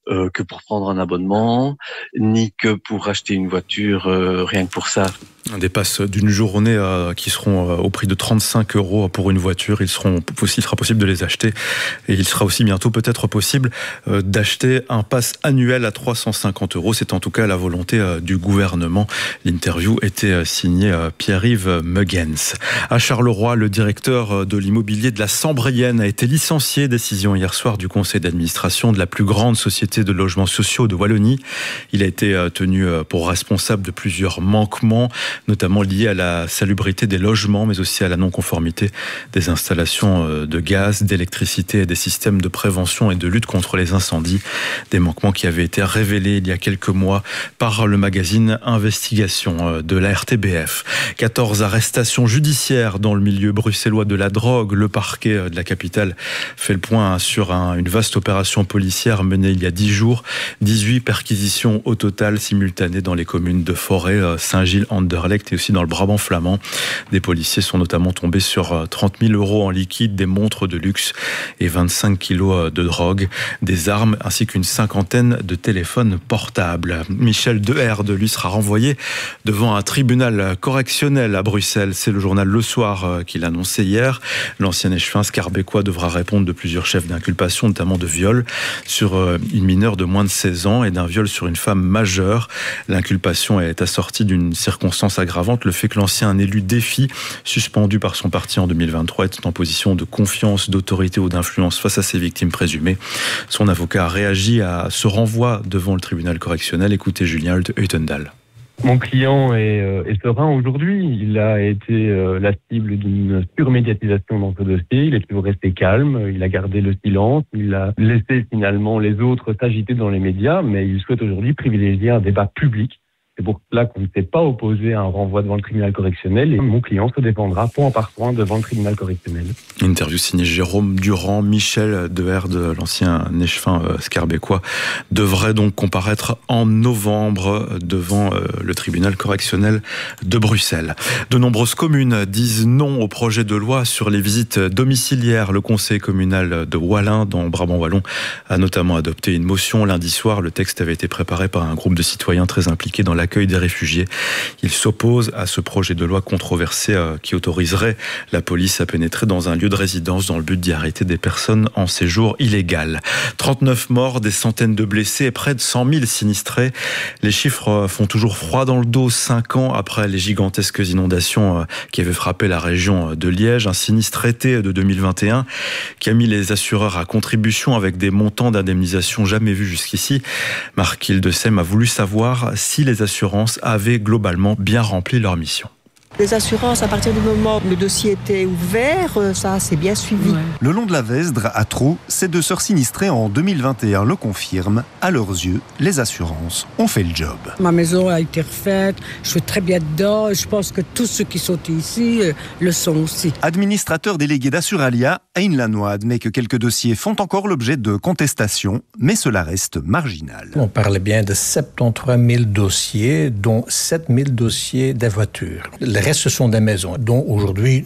que pour prendre un abonnement, ni que pour acheter une voiture, rien que pour ça. Des passes d'une journée qui seront au prix de 35 € pour une voiture. Il sera possible de les acheter. Et il sera aussi bientôt peut-être possible d'acheter un pass annuel à 350 €. C'est en tout cas la volonté du gouvernement. L'interview était signée Pierre-Yves Muggens. À Charleroi, le directeur de l'immobilier de la Sambrienne a été licencié. Décision hier soir du conseil d'administration de la plus grande société de logements sociaux de Wallonie. Il a été tenu pour responsable de plusieurs manquements, notamment liés à la salubrité des logements, mais aussi à la non-conformité des installations de gaz, d'électricité et des systèmes de prévention et de lutte contre les incendies. Des manquements qui avaient été révélés il y a quelques mois par le magazine Investigation de la RTBF. 14 arrestations judiciaires dans le milieu bruxellois de la drogue. Le parquet de la capitale fait le point sur une vaste opération policière menée il y a 10 jours. 18 perquisitions au total simultanées dans les communes de Forêt, Saint-Gilles, Anderlecht et aussi dans le Brabant flamand. Des policiers sont notamment tombés sur 30 000 € en liquide, des montres de luxe et 25 kilos de drogue, des armes ainsi qu'une cinquantaine de téléphones portables. Michel Deherde, lui, sera renvoyé devant un tribunal correctionnel à Bruxelles. C'est le journal Le Soir qui l'a annoncé hier. L'ancien échevin scarbécois devra répondre de plusieurs chefs d'inculpation, notamment de viol sur une mineure de moins de 16 ans et d'un viol sur une femme majeure. L'inculpation est assortie d'une circonstance aggravante, le fait que l'ancien élu Défi, suspendu par son parti en 2023, est en position de confiance, d'autorité ou d'influence face à ses victimes présumées. Son avocat a réagi à ce renvoi devant le tribunal correctionnel. Écoutez Julien Huitendal. Mon client est serein aujourd'hui. Il a été la cible d'une surmédiatisation dans ce dossier. Il est toujours resté calme. Il a gardé le silence. Il a laissé finalement les autres s'agiter dans les médias, mais il souhaite aujourd'hui privilégier un débat public. C'est pour cela qu'on ne s'est pas opposé à un renvoi devant le tribunal correctionnel et mon client se défendra point par point devant le tribunal correctionnel. Interview signée Jérôme Durand. Michel Deherde, l'ancien échevin scarbécois, devrait donc comparaître en novembre devant le tribunal correctionnel de Bruxelles. De nombreuses communes disent non au projet de loi sur les visites domiciliaires. Le conseil communal de Wallin, dans Brabant Wallon, a notamment adopté une motion lundi soir. Le texte avait été préparé par un groupe de citoyens très impliqués dans l'accueil des réfugiés. Il s'oppose à ce projet de loi controversé qui autoriserait la police à pénétrer dans un lieu de résidence dans le but d'y arrêter des personnes en séjour illégal. 39 morts, des centaines de blessés et près de 100 000 sinistrés. Les chiffres font toujours froid dans le dos 5 ans après les gigantesques inondations qui avaient frappé la région de Liège. Un sinistre été de 2021 qui a mis les assureurs à contribution avec des montants d'indemnisation jamais vus jusqu'ici. Marc Hildesheim a voulu savoir si les assurances avaient globalement bien rempli leur mission. Les assurances, à partir du moment où le dossier était ouvert, ça c'est bien suivi. Ouais. Le long de la Vesdre, à Trou, ces 2 sœurs sinistrées en 2021 le confirment. À leurs yeux, les assurances ont fait le job. Ma maison a été refaite, je suis très bien dedans. Je pense que tous ceux qui sont ici le sont aussi. Administrateur délégué d'Assuralia, Aïn Lanois admet que quelques dossiers font encore l'objet de contestations, mais cela reste marginal. On parlait bien de 73 000 dossiers, dont 7 000 dossiers des voitures. Le reste, ce sont des maisons, dont aujourd'hui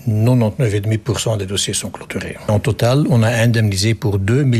99,5% des dossiers sont clôturés. En total, on a indemnisé pour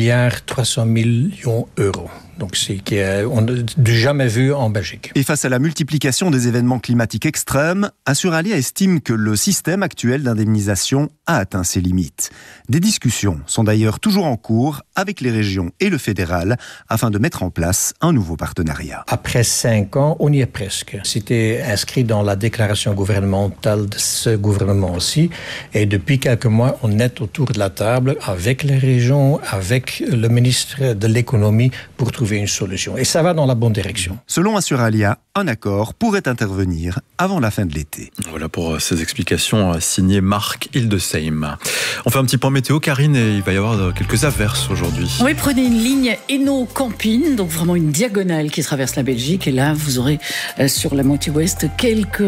2,3 milliards d'euros. Donc c'est qu'on n'a jamais vu en Belgique. Et face à la multiplication des événements climatiques extrêmes, Assuralia estime que le système actuel d'indemnisation a atteint ses limites. Des discussions sont d'ailleurs toujours en cours avec les régions et le fédéral afin de mettre en place un nouveau partenariat. Après 5 ans, on y est presque. C'était inscrit dans la déclaration gouvernementale de ce gouvernement aussi. Et depuis quelques mois, on est autour de la table avec les régions, avec le ministre de l'économie pour trouver une solution. Et ça va dans la bonne direction. Selon Assuralia, un accord pourrait intervenir avant la fin de l'été. Voilà pour ces explications signées Marc Hildesheim. On fait un petit point météo, Karine, et il va y avoir quelques averses aujourd'hui. Oui, prenez une ligne Hainaut-Campine, donc vraiment une diagonale qui traverse la Belgique. Et là, vous aurez sur la moitié ouest quelques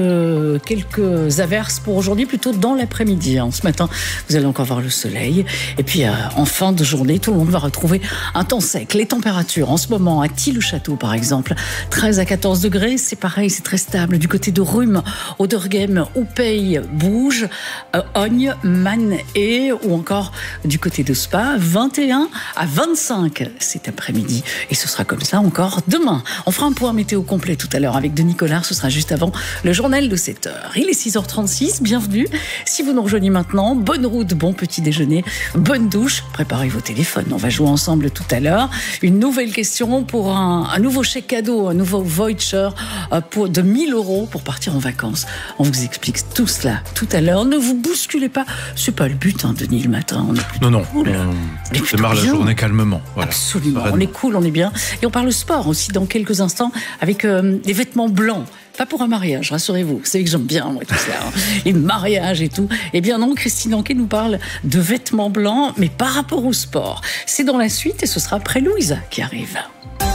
averses pour aujourd'hui, plutôt dans l'après-midi. Ce matin, vous allez encore voir le soleil. Et puis, en fin de journée, tout le monde va retrouver un temps sec. Les températures en ce moment, à Tille-le-Château par exemple, 13 à 14 degrés, c'est pareil, c'est très stable. Du côté de Rhume, Auderghem, Oupey, Bouge, Ogne, Man et ou encore du côté de Spa, 21 à 25 cet après-midi. Et ce sera comme ça encore demain. On fera un point météo complet tout à l'heure avec Denis Collard, ce sera juste avant le journal de 7h. Il est 6h36, bienvenue. Si vous nous rejoignez maintenant, bonne route, bon petit déjeuner, bonne douche, préparez vos téléphones, on va jouer ensemble tout à l'heure. Une nouvelle question pour un nouveau chèque cadeau, un nouveau voucher de 1 000 € pour partir en vacances. On vous explique tout cela tout à l'heure. Ne vous bousculez pas, c'est pas le but, Denis, le matin. On est non, cool. On démarre la journée calmement. Voilà. Absolument, on est cool, on est bien. Et on parle sport aussi dans quelques instants avec des vêtements blancs. Pas pour un mariage, rassurez-vous. Vous savez que j'aime bien, moi, tout ça. Les mariages et tout. Eh bien non, Christine Anquet nous parle de vêtements blancs, mais par rapport au sport. C'est dans la suite et ce sera après Louisa qui arrive.